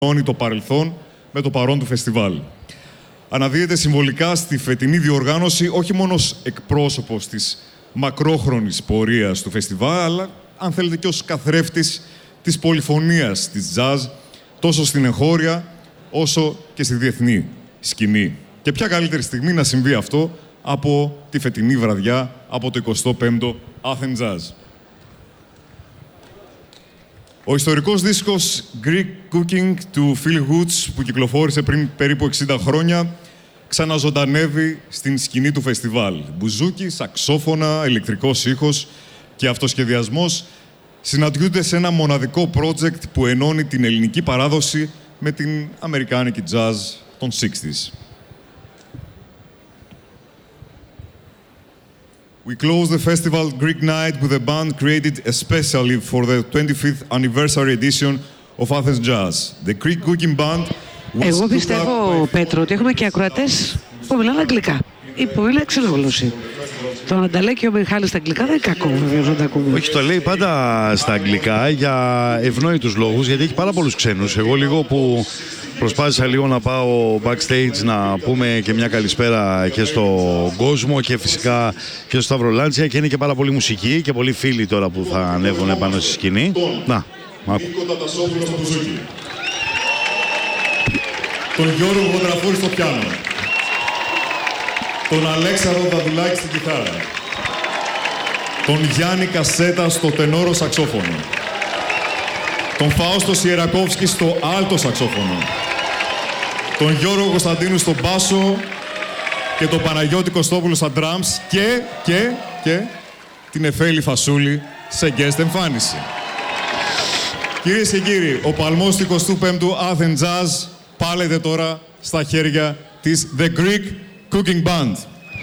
το παρελθόν με το παρόν του φεστιβάλ. Αναδύεται συμβολικά στη φετινή διοργάνωση όχι μόνο ως εκπρόσωπος της μακρόχρονης πορείας του φεστιβάλ, αλλά, αν θέλετε, και ως καθρέφτης της πολυφωνίας της jazz, τόσο στην εγχώρια όσο και στη διεθνή σκηνή. Και ποια καλύτερη στιγμή να συμβεί αυτό από τη φετινή βραδιά, από το 25ο Athens Jazz. Ο ιστορικός δίσκος Greek Cooking του Phil Woods, που κυκλοφόρησε πριν περίπου 60 χρόνια, ξαναζωντανεύει στην σκηνή του φεστιβάλ. Μπουζούκι, σαξόφωνα, ηλεκτρικός ήχος και αυτοσχεδιασμός συναντιούνται σε ένα μοναδικό project που ενώνει την ελληνική παράδοση με την αμερικάνικη jazz των 60s. We close the festival Greek Night with a band created especially for the 25th anniversary edition of Athens Jazz. The Greek Cooking Band. Εγώ πιστεύω, Πέτρο, ότι έχουμε και ακροατές που μιλάνε αγγλικά ή που είναι ξενόγλωσσοι. Το να τα λέει και ο Μιχάλης στα αγγλικά δεν είναι κακό, βέβαια, να τα ακούμε. Όχι, το λέει πάντα στα αγγλικά για ευνόητους λόγους, γιατί έχει πάρα πολλούς ξένους. Εγώ λίγο που προσπάθησα λίγο να πάω backstage να πούμε και μια καλησπέρα και στον κόσμο και φυσικά και στο Σταυρολάντσια, και είναι και πάρα πολύ μουσική και πολλοί φίλοι τώρα που θα ανέβουν πάνω στη σκηνή. Να, άκου. Τον Γιώργο Γοντραφούρη στο πιάνο. Τον Αλέξανδρο Δαδουλάκη στην κιθάρα. Τον Γιάννη Κασέτα στο τενόρο σαξόφωνο. Τον Φάουστο Σιερακόφσκι στο άλτο σαξόφωνο. Τον Γιώργο Κωνσταντίνου στο μπάσο και τον Παναγιώτη Κωστόπουλο στα drums και την Εφέλη Φασούλη σε guest εμφάνιση. Κυρίες και κύριοι, ο παλμός του 25ου Athens Jazz πάλεται τώρα στα χέρια της The Greek Cooking Band.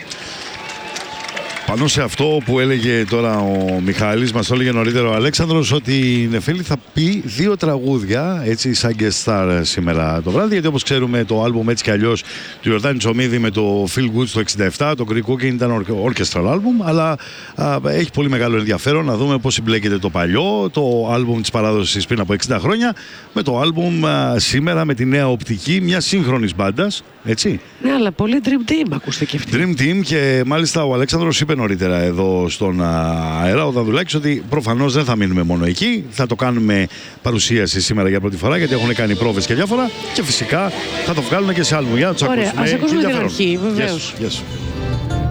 Πάνω σε αυτό που έλεγε τώρα ο Μιχάλης, μας το έλεγε νωρίτερα ο Αλέξανδρος, ότι η Νεφέλη θα πει 2 τραγούδια έτσι σαν guest star σήμερα το βράδυ, γιατί όπως ξέρουμε το άλμπουμ έτσι κι αλλιώς του Ιορδάνη Τσομίδη με το Phil Woods το 67, το Greek Cooking ήταν orchestral album, αλλά έχει πολύ μεγάλο ενδιαφέρον να δούμε πώς συμπλέκεται το παλιό, το άλμπουμ της παράδοσης πριν από 60 χρόνια, με το άλμπουμ σήμερα με τη νέα οπτική μια σύγχρονης μπάντας, έτσι. Ναι, αλλά πολύ Dream Team ακούστηκε αυτή. Dream Team, και μάλιστα ο Αλέξανδρος είπε νωρίτερα εδώ στον αέρα, ο Δαδουλάκης, ότι προφανώς δεν θα μείνουμε μόνο εκεί. Θα το κάνουμε παρουσίαση σήμερα για πρώτη φορά, γιατί έχουν κάνει πρόβες και διάφορα. Και φυσικά θα το βγάλουν και σε άλμπουμ. Για να τους ακούσουμε. Ωραία, ας ακούσουμε την αρχή, βεβαίως. Yes.